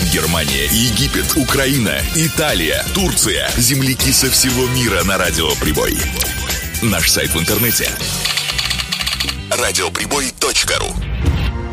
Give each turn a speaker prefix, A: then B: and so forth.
A: Германия, Египет, Украина, Италия, Турция. Земляки со всего мира на Радио Прибой. Наш сайт в интернете — радиоприбой.ру.